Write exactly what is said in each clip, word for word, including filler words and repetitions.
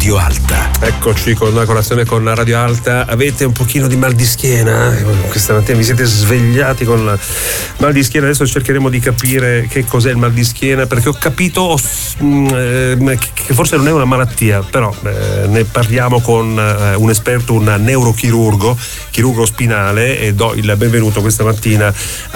Radio Alta. Eccoci con la colazione con la Radio Alta. Avete un pochino di mal di schiena? Questa mattina vi siete svegliati con la mal di schiena. Adesso cercheremo di capire che cos'è il mal di schiena, perché ho capito eh, che forse non è una malattia, però eh, ne parliamo con eh, un esperto, un neurochirurgo, chirurgo spinale, e do il benvenuto questa mattina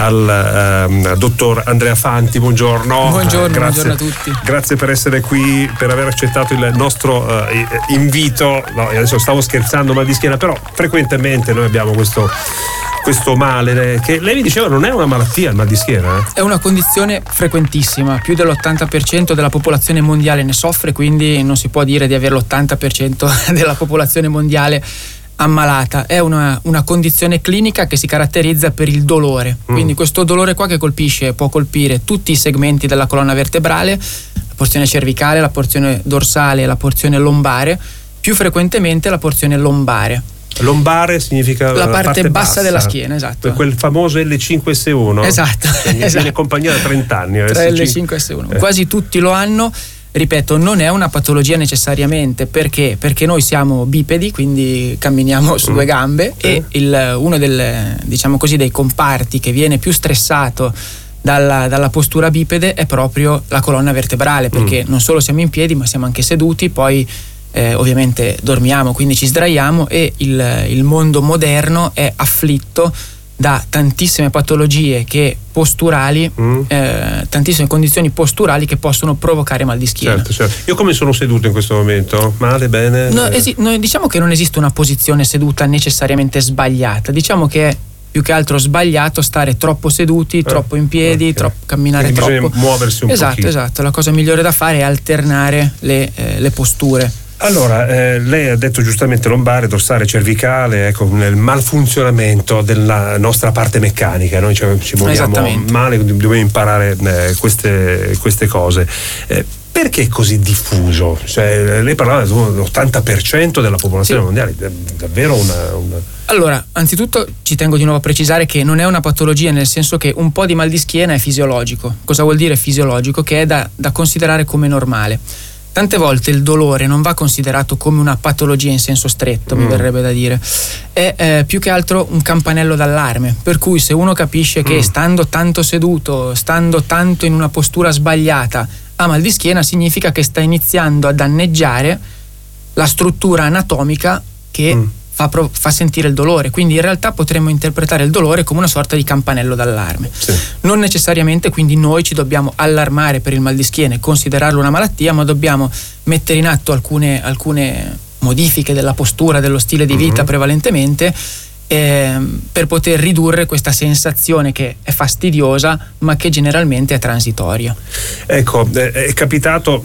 al eh, dottor Andrea Fanti. Buongiorno. Buongiorno, eh, grazie, buongiorno a tutti. Grazie per essere qui, per aver accettato il nostro eh, invito. No, adesso stavo scherzando, mal di schiena, però frequentemente noi abbiamo questo questo male che lei mi diceva non è una malattia, il mal di schiena. Eh? È una condizione frequentissima, più dell'ottanta per cento della popolazione mondiale ne soffre, quindi non si può dire di avere l'ottanta per cento della popolazione mondiale ammalata. È una, una condizione clinica che si caratterizza per il dolore, mm. quindi questo dolore qua che colpisce, può colpire tutti i segmenti della colonna vertebrale, la porzione cervicale, la porzione dorsale e la porzione lombare, più frequentemente la porzione lombare. Lombare significa la, la parte, parte bassa, bassa della schiena, esatto. Quel famoso L cinque S uno. Esatto. Che mi esatto. viene compagnia da trenta anni. Tra L cinque S uno. Eh. Quasi tutti lo hanno. Ripeto, non è una patologia necessariamente, perché perché noi siamo bipedi, quindi camminiamo su mm. due gambe, eh. e il, uno del, diciamo così, dei comparti che viene più stressato dalla, dalla postura bipede è proprio la colonna vertebrale, perché mm. non solo siamo in piedi ma siamo anche seduti, poi eh, ovviamente dormiamo, quindi ci sdraiamo, e il, il mondo moderno è afflitto da tantissime patologie che posturali, mm. eh, tantissime condizioni posturali che possono provocare mal di schiena. Certo, certo. Io come sono seduto in questo momento? Male, bene? No, esi- no, diciamo che non esiste una posizione seduta necessariamente sbagliata, diciamo che è più che altro sbagliato stare troppo seduti, eh, troppo in piedi, okay. troppo, camminare Quindi troppo. Bisogna muoversi un po'. Esatto, pochino. esatto. La cosa migliore da fare è alternare le, eh, le posture. Allora, eh, lei ha detto giustamente lombare, dorsale, cervicale, ecco, nel malfunzionamento della nostra parte meccanica, noi ci, ci muoviamo male, dobbiamo imparare eh, queste, queste cose. Eh, perché è così diffuso? Cioè, lei parlava dell'ottanta per cento della popolazione sì. mondiale, è davvero una, una... Allora, anzitutto ci tengo di nuovo a precisare che non è una patologia, nel senso che un po' di mal di schiena è fisiologico. Cosa vuol dire fisiologico? Che è da, da considerare come normale. Tante volte il dolore non va considerato come una patologia in senso stretto, mm. mi verrebbe da dire. È eh, più che altro un campanello d'allarme, per cui se uno capisce che mm. stando tanto seduto, stando tanto in una postura sbagliata, ha mal di schiena, significa che sta iniziando a danneggiare la struttura anatomica che mm. fa, pro- fa sentire il dolore. Quindi in realtà potremmo interpretare il dolore come una sorta di campanello d'allarme. Sì. Non necessariamente quindi noi ci dobbiamo allarmare per il mal di schiena e considerarlo una malattia, ma dobbiamo mettere in atto alcune, alcune modifiche della postura, dello stile di vita mm-hmm. prevalentemente, eh, per poter ridurre questa sensazione che è fastidiosa ma che generalmente è transitoria. Ecco, è capitato,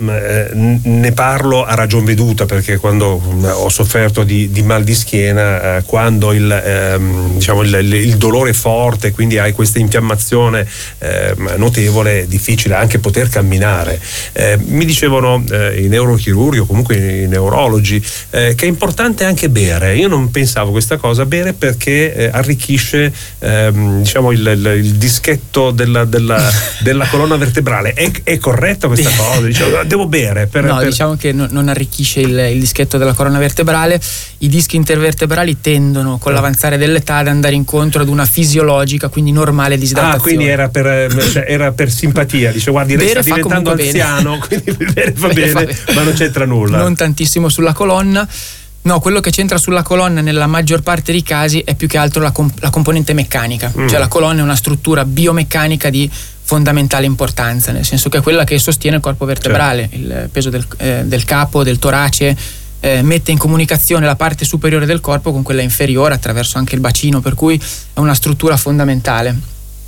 ne parlo a ragion veduta, perché quando ho sofferto di, di mal di schiena, quando il, ehm, diciamo il, il dolore è forte, quindi hai questa infiammazione eh, notevole, è difficile anche poter camminare. Eh, mi dicevano eh, i neurochirurghi o comunque i neurologi eh, che è importante anche bere. Io non pensavo questa cosa, bere perché eh, arricchisce ehm, diciamo il, il, il dischetto della, della, della colonna vertebrale. È, è corretta questa cosa? Diciamo, devo bere per, no, per... diciamo che no, non arricchisce il, il dischetto della colonna vertebrale. I dischi intervertebrali tendono con l'avanzare dell'età ad andare incontro ad una fisiologica, quindi normale disidratazione. Ah, quindi era per, cioè, era per simpatia, dice guardi lei sta diventando anziano, bene. quindi bere fa bene, fa bene, ma non c'entra nulla. Non tantissimo sulla colonna. No, quello che c'entra sulla colonna nella maggior parte dei casi è più che altro la, comp- la componente meccanica, mm. cioè la colonna è una struttura biomeccanica di fondamentale importanza, nel senso che è quella che sostiene il corpo vertebrale, certo. il peso del, eh, del capo, del torace, eh, mette in comunicazione la parte superiore del corpo con quella inferiore attraverso anche il bacino, per cui è una struttura fondamentale.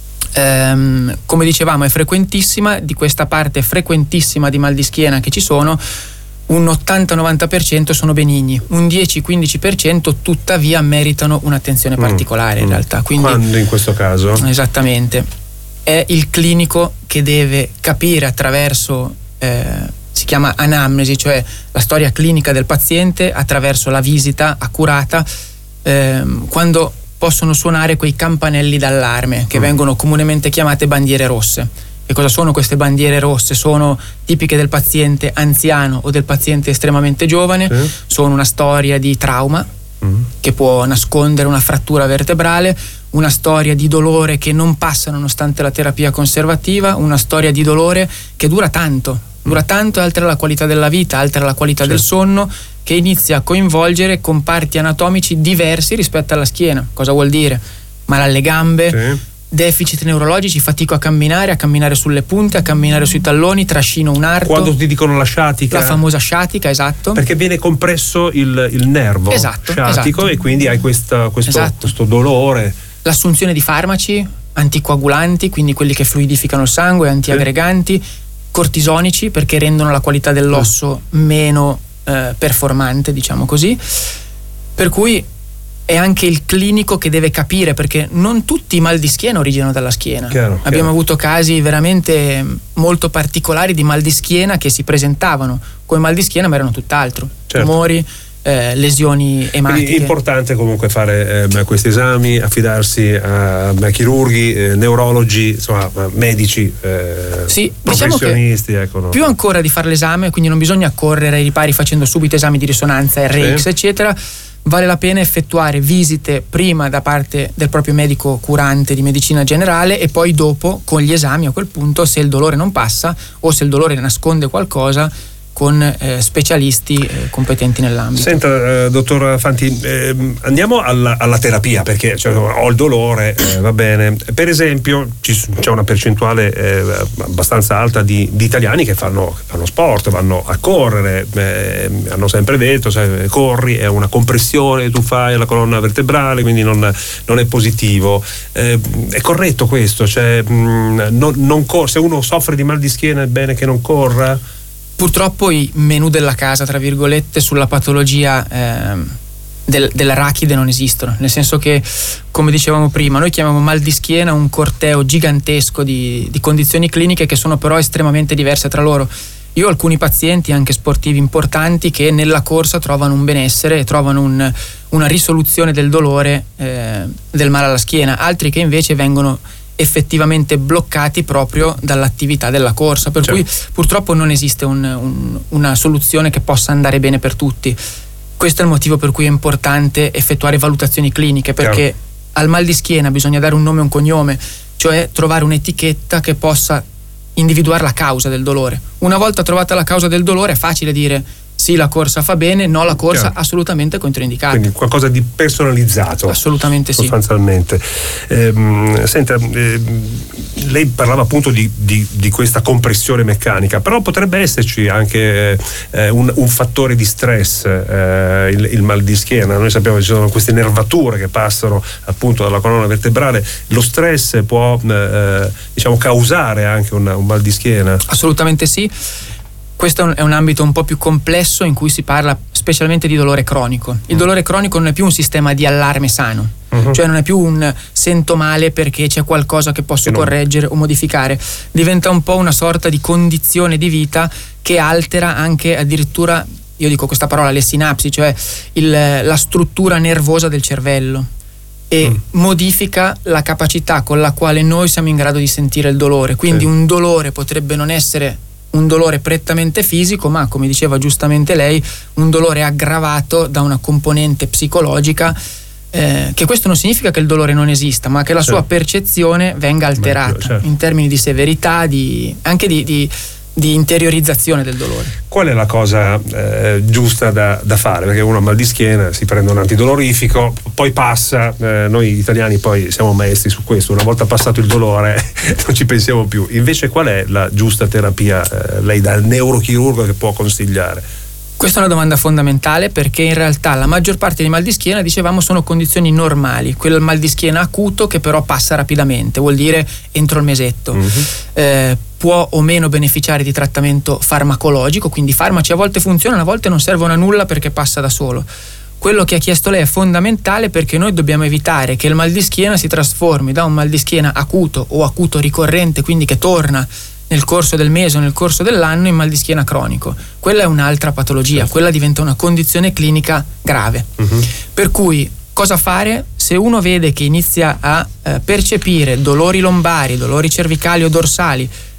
Ehm, come dicevamo, è frequentissima, di questa parte frequentissima di mal di schiena che ci sono, un ottanta novanta per cento sono benigni, un dieci quindici per cento tuttavia meritano un'attenzione particolare mm, in realtà. Quindi, quando in questo caso? Esattamente. È il clinico che deve capire attraverso, eh, si chiama anamnesi, cioè la storia clinica del paziente, attraverso la visita accurata, eh, quando possono suonare quei campanelli d'allarme che mm. vengono comunemente chiamate bandiere rosse. Che cosa sono queste bandiere rosse? Sono tipiche del paziente anziano o del paziente estremamente giovane, sì. Sono una storia di trauma mm. che può nascondere una frattura vertebrale, una storia di dolore che non passa nonostante la terapia conservativa, una storia di dolore che dura tanto, dura tanto e altera la qualità della vita, altera la qualità certo. del sonno, che inizia a coinvolgere comparti anatomici diversi rispetto alla schiena. Cosa vuol dire? Male alle gambe, sì. deficit neurologici, fatico a camminare, a camminare sulle punte, a camminare sui talloni, trascino un arto. Quando ti dicono la sciatica. La famosa sciatica, esatto. Perché viene compresso il, il nervo esatto, sciatico esatto. e quindi hai questa, questo, esatto. questo dolore. L'assunzione di farmaci anticoagulanti, quindi quelli che fluidificano il sangue, antiaggreganti, sì. cortisonici perché rendono la qualità dell'osso sì. meno eh, performante, diciamo così. Per cui è anche il clinico che deve capire, perché non tutti i mal di schiena originano dalla schiena. Chiaro, Abbiamo chiaro. avuto casi veramente molto particolari di mal di schiena che si presentavano come mal di schiena ma erano tutt'altro. Certo. Tumori, eh, lesioni ematiche. Quindi è importante comunque fare eh, questi esami, affidarsi a, a chirurghi, eh, neurologi, insomma medici, eh, sì, professionisti. Diciamo ecco, no? Più ancora di fare l'esame, quindi non bisogna correre ai ripari facendo subito esami di risonanza, R X, sì. eccetera. Vale la pena effettuare visite prima da parte del proprio medico curante di medicina generale e poi dopo con gli esami, a quel punto, se il dolore non passa o se il dolore nasconde qualcosa, con eh, specialisti eh, competenti nell'ambito. Senta, eh, dottor Fanti, eh, andiamo alla, alla terapia, perché cioè, ho il dolore, eh, va bene. Per esempio, ci, c'è una percentuale eh, abbastanza alta di, di italiani che fanno, fanno sport, vanno a correre, eh, hanno sempre detto, sai, corri, è una compressione, tu fai la colonna vertebrale, quindi non, non è positivo. Eh, è corretto questo? Cioè, mh, non, non cor- se uno soffre di mal di schiena è bene che non corra? Purtroppo i menù della casa, tra virgolette, sulla patologia eh, del, dell'arachide non esistono, nel senso che, come dicevamo prima, noi chiamiamo mal di schiena un corteo gigantesco di, di condizioni cliniche che sono però estremamente diverse tra loro. Io ho alcuni pazienti, anche sportivi importanti, che nella corsa trovano un benessere e trovano un, una risoluzione del dolore eh, del male alla schiena, altri che invece vengono effettivamente bloccati proprio dall'attività della corsa, per certo. cui purtroppo non esiste un, un, una soluzione che possa andare bene per tutti. Questo è il motivo per cui è importante effettuare valutazioni cliniche, perché Chiaro. al mal di schiena bisogna dare un nome e un cognome, cioè trovare un'etichetta che possa individuare la causa del dolore. Una volta trovata la causa del dolore è facile dire sì, la corsa fa bene, no, la corsa Chiaro. assolutamente controindicata. Quindi qualcosa di personalizzato. Assolutamente sì. Sostanzialmente. Ehm, senta, ehm, lei parlava appunto di, di, di questa compressione meccanica, però potrebbe esserci anche eh, un, un fattore di stress, eh, il, il mal di schiena. Noi sappiamo che ci sono queste nervature che passano appunto dalla colonna vertebrale. Lo stress può eh, diciamo causare anche una, un mal di schiena? Assolutamente sì. Questo è un ambito un po' più complesso in cui si parla specialmente di dolore cronico. Il dolore cronico non è più un sistema di allarme sano, uh-huh. cioè non è più un sento male perché c'è qualcosa che posso che correggere o modificare. Diventa un po' una sorta di condizione di vita che altera anche addirittura, io dico questa parola, le sinapsi, cioè il, la struttura nervosa del cervello, e mm. modifica la capacità con la quale noi siamo in grado di sentire il dolore. Quindi sì. un dolore potrebbe non essere un dolore prettamente fisico, ma come diceva giustamente lei, un dolore aggravato da una componente psicologica, eh, che questo non significa che il dolore non esista, ma che la certo. sua percezione venga alterata certo. in termini di severità, di, anche di, di, di interiorizzazione del dolore. Qual è la cosa eh, giusta da, da fare? Perché uno ha mal di schiena, si prende un antidolorifico, poi passa, eh, noi italiani poi siamo maestri su questo, una volta passato il dolore non ci pensiamo più. Invece qual è la giusta terapia, eh, lei da neurochirurgo, che può consigliare? Questa è una domanda fondamentale, perché in realtà la maggior parte dei mal di schiena, dicevamo, sono condizioni normali. Quel mal di schiena acuto che però passa rapidamente, vuol dire entro il mesetto. Mm-hmm. Eh, può o meno beneficiare di trattamento farmacologico, quindi i farmaci a volte funzionano, a volte non servono a nulla perché passa da solo. Quello che ha chiesto lei è fondamentale, perché noi dobbiamo evitare che il mal di schiena si trasformi da un mal di schiena acuto o acuto ricorrente, quindi che torna nel corso del mese o nel corso dell'anno, in mal di schiena cronico. Quella è un'altra patologia, quella diventa una condizione clinica grave. Uh-huh. Per cui cosa fare? Se uno vede che inizia a eh, percepire dolori lombari, dolori cervicali o dorsali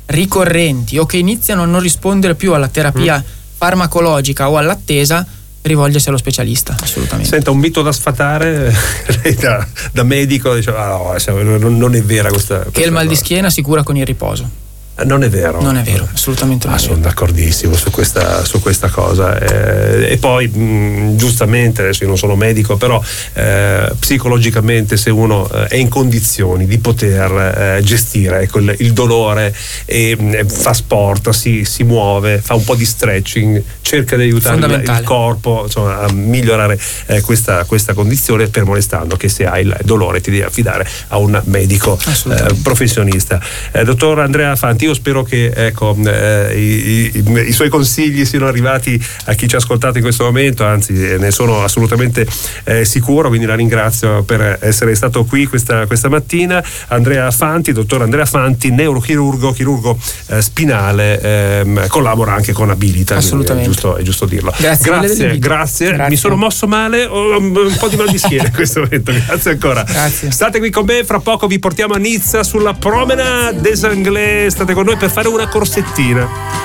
ricorrenti o che iniziano a non rispondere più alla terapia mm. farmacologica o all'attesa, rivolgersi allo specialista, assolutamente. Senta, un mito da sfatare, lei da, da medico dice, ah, no, non, non è vera questa, questa che il mal cosa. di schiena si cura con il riposo. Non è vero. Non è vero, assolutamente non ah, è vero. Sono d'accordissimo su questa, su questa cosa. Eh, e poi, mh, giustamente, adesso io non sono medico, però eh, psicologicamente se uno eh, è in condizioni di poter eh, gestire ecco, il, il dolore e mh, fa sport, si, si muove, fa un po' di stretching, cerca di aiutare il, il corpo insomma, a migliorare eh, questa, questa condizione, fermo restando che se hai il dolore ti devi affidare a un medico eh, professionista. Eh, dottor Andrea Fanti, io spero che ecco, eh, i, i, i suoi consigli siano arrivati a chi ci ha ascoltato in questo momento, anzi ne sono assolutamente eh, sicuro, quindi la ringrazio per essere stato qui questa, questa mattina. Andrea Fanti, dottor Andrea Fanti, neurochirurgo, chirurgo eh, spinale, ehm, collabora anche con Abilita, assolutamente, è giusto, è giusto dirlo. Grazie, grazie, grazie. grazie. Mi sono mosso male, ho un po' di mal di schiena in questo momento, grazie ancora. Grazie. State qui con me, fra poco vi portiamo a Nizza sulla Promenade des Anglais, state con noi per fare una corsettina.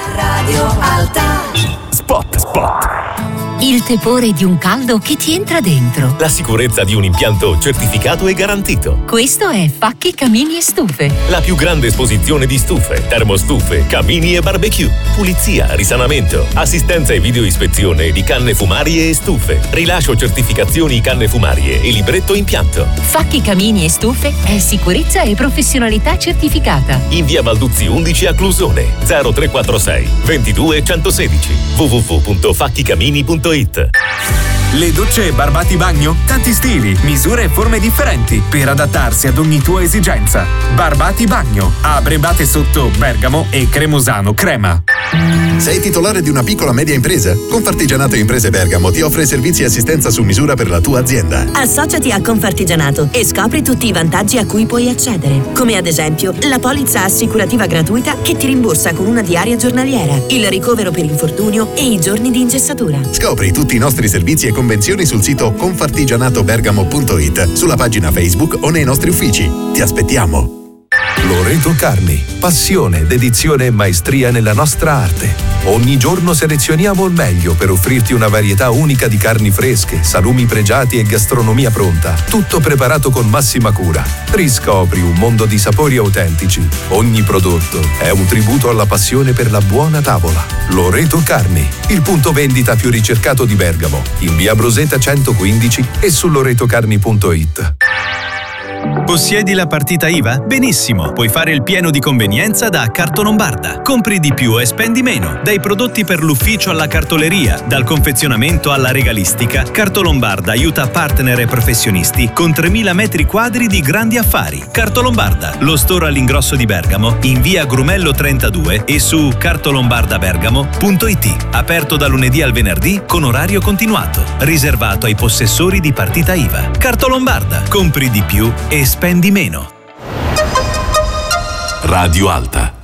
Radio Alta. Spot, spot. Il tepore di un caldo che ti entra dentro. La sicurezza di un impianto certificato e garantito. Questo è Facchi Camini e Stufe. La più grande esposizione di stufe, termostufe, camini e barbecue. Pulizia, risanamento, assistenza e videoispezione di canne fumarie e stufe. Rilascio certificazioni canne fumarie e libretto impianto. Facchi Camini e Stufe è sicurezza e professionalità certificata. In via Balduzzi undici a Clusone, zero tre quattro sei ventidue centosedici. w w w punto facchi camini punto it. Le docce Barbati Bagno? Tanti stili, misure e forme differenti per adattarsi ad ogni tua esigenza. Barbati Bagno, a Brebate Sotto Bergamo e Cremosano Crema. Sei titolare di una piccola media impresa? Confartigianato Imprese Bergamo ti offre servizi e assistenza su misura per la tua azienda. Associati a Confartigianato e scopri tutti i vantaggi a cui puoi accedere, come ad esempio la polizza assicurativa gratuita che ti rimborsa con una diaria giornaliera, il ricovero per infortunio e i giorni di ingessatura. Scopri tutti i nostri servizi e convenzioni sul sito confartigianatobergamo punto it, sulla pagina Facebook o nei nostri uffici. Ti aspettiamo! Loreto Carni, passione, dedizione e maestria nella nostra arte. Ogni giorno selezioniamo il meglio per offrirti una varietà unica di carni fresche, salumi pregiati e gastronomia pronta. Tutto preparato con massima cura. Riscopri un mondo di sapori autentici. Ogni prodotto è un tributo alla passione per la buona tavola. Loreto Carni, il punto vendita più ricercato di Bergamo, in via Broseta centoquindici e su loretocarni punto it. Possiedi la partita I V A? Benissimo, puoi fare il pieno di convenienza da Cartolombarda. Compri di più e spendi meno. Dai prodotti per l'ufficio alla cartoleria, dal confezionamento alla regalistica, Cartolombarda aiuta partner e professionisti con tremila metri quadri di grandi affari. Cartolombarda, lo store all'ingrosso di Bergamo, in via Grumello trentadue e su cartolombardabergamo punto it. Aperto da lunedì al venerdì con orario continuato. Riservato ai possessori di partita I V A. Cartolombarda, compri di più e spendi meno. Radio Alta.